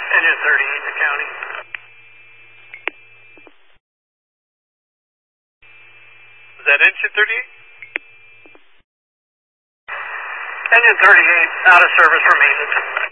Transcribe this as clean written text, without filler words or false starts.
Engine 38 to county. Was that engine 38? Engine 38 out of service for maintenance.